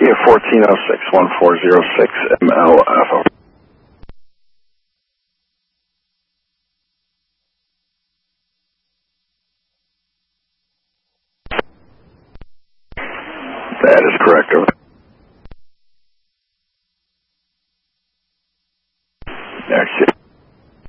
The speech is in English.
Yeah, 1406-1406 MLF. That is correct. Over. Next.